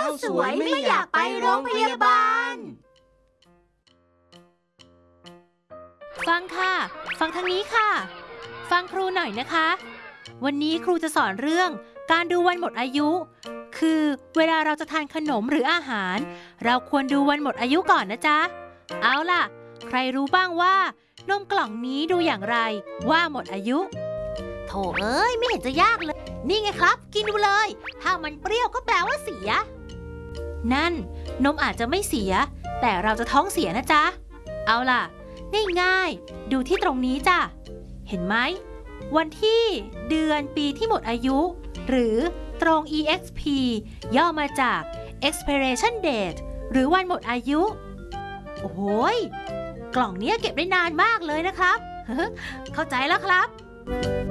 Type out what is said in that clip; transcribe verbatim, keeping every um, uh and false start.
าวสวยไม่อยากไปโรงพยาบาลฟังค่ะฟังทางนี้ค่ะฟังครูหน่อยนะคะวันนี้ครูจะสอนเรื่องการดูวันหมดอายุคือเวลาเราจะทานขนมหรืออาหารเราควรดูวันหมดอายุก่อนนะจ๊ะเอาล่ะใครรู้บ้างว่านมกล่องนี้ดูอย่างไรว่าหมดอายุโถเอ้ยไม่เห็นจะยากเลยนี่ไงครับกินดูเลยถ้ามันเปรี้ยวก็แปลว่าเสียนั่นนมอาจจะไม่เสียแต่เราจะท้องเสียนะจ๊ะเอาล่ะง่ายๆดูที่ตรงนี้จ้ะเห็นไหมวันที่เดือนปีที่หมดอายุหรือตรง อี เอ็กซ์ พี ย่อมาจาก expiration date หรือวันหมดอายุโอ้โหกล่องนี้เก็บได้นานมากเลยนะครับเข้าใจแล้วครับ